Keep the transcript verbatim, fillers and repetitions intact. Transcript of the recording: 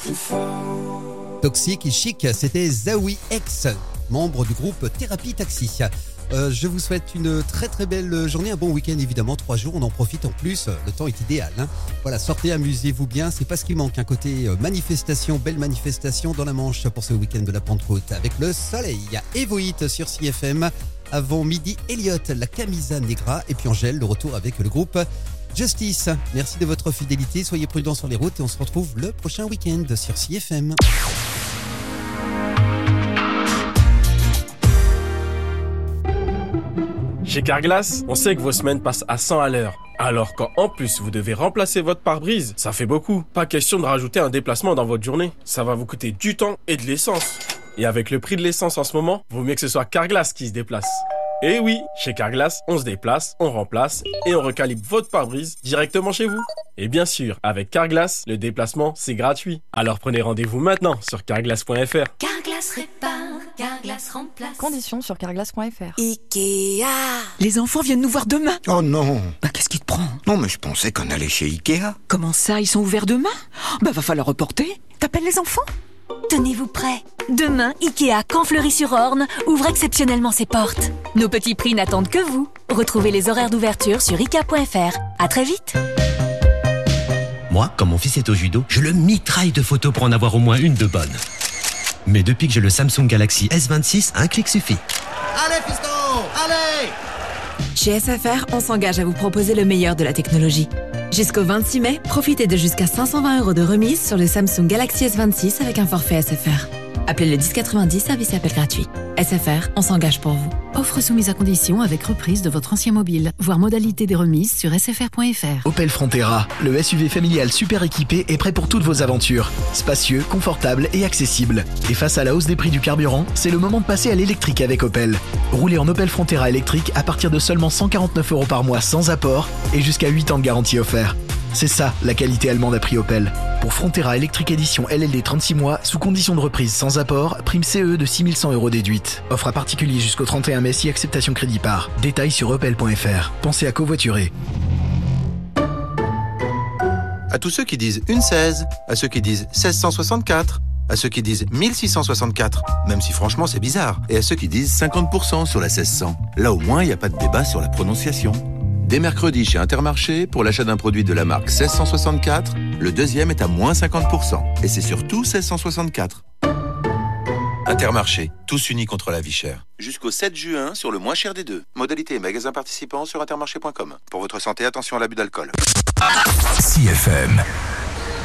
Toxique et chic, c'était Zawi X, membre du groupe Thérapie Taxi. Euh, je vous souhaite une très très belle journée, un bon week-end évidemment, trois jours, on en profite en plus, le temps est idéal. Hein. Voilà, sortez, amusez-vous bien, c'est pas ce qui manque, un côté manifestation, belle manifestation dans la Manche pour ce week-end de la Pentecôte avec le soleil. Il y a Evohit sur C F M, avant midi Elliot, la Camisa Negra et puis Angèle, de retour avec le groupe Justice. Merci de votre fidélité, soyez prudents sur les routes et on se retrouve le prochain week-end sur C F M. Chez Carglass, on sait que vos semaines passent à cent à l'heure. Alors quand en plus vous devez remplacer votre pare-brise, ça fait beaucoup. Pas question de rajouter un déplacement dans votre journée. Ça va vous coûter du temps et de l'essence. Et avec le prix de l'essence en ce moment, vaut mieux que ce soit Carglass qui se déplace. Et oui, chez Carglass, on se déplace, on remplace et on recalibre votre pare-brise directement chez vous. Et bien sûr, avec Carglass, le déplacement, c'est gratuit. Alors prenez rendez-vous maintenant sur carglass point f r. Carglass répare, Carglass remplace. Conditions sur carglass point f r. Ikea. Les enfants viennent nous voir demain. Oh non. Bah qu'est-ce qui te prend? Non mais je pensais qu'on allait chez Ikea. Comment ça, ils sont ouverts demain? Bah va falloir reporter. T'appelles les enfants? Tenez-vous prêts. Demain, Ikea, Caen-Fleury-sur-Orne, ouvre exceptionnellement ses portes. Nos petits prix n'attendent que vous. Retrouvez les horaires d'ouverture sur ikea point f r. À très vite. Moi, quand mon fils est au judo, je le mitraille de photos pour en avoir au moins une de bonne. Mais depuis que j'ai le Samsung Galaxy S vingt-six, un clic suffit. Allez, fiston, allez! Chez S F R, on s'engage à vous proposer le meilleur de la technologie. Jusqu'au vingt-six mai, profitez de jusqu'à cinq cent vingt euros de remise sur le Samsung Galaxy S vingt-six avec un forfait S F R. Appelez le dix quatre-vingt-dix, service et appel gratuit. S F R, on s'engage pour vous. Offre soumise à condition avec reprise de votre ancien mobile. Voir modalité des remises sur s f r point f r. Opel Frontera, le S U V familial super équipé est prêt pour toutes vos aventures. Spacieux, confortable et accessible. Et face à la hausse des prix du carburant, c'est le moment de passer à l'électrique avec Opel. Roulez en Opel Frontera électrique à partir de seulement cent quarante-neuf euros par mois sans apport et jusqu'à huit ans de garantie offert. C'est ça, la qualité allemande à prix Opel. Pour Frontera électrique édition L L D trente-six mois, sous condition de reprise sans apport, prime C E de six mille cent euros déduite. Offre à particulier jusqu'au trente et un mai si acceptation crédit par. Détails sur opel point f r. Pensez à covoiturer. À tous ceux qui disent une seize, à ceux qui disent seize cent soixante-quatre, à ceux qui disent mille six cent soixante-quatre, même si franchement c'est bizarre, et à ceux qui disent cinquante pour cent sur la seize cents. Là au moins, il n'y a pas de débat sur la prononciation. Dès mercredi chez Intermarché, pour l'achat d'un produit de la marque seize cent soixante-quatre, le deuxième est à moins cinquante pour cent. Et c'est surtout seize cent soixante-quatre. Intermarché, tous unis contre la vie chère. Jusqu'au sept juin sur le moins cher des deux. Modalité et magasins participants sur intermarché point com. Pour votre santé, attention à l'abus d'alcool. C F M.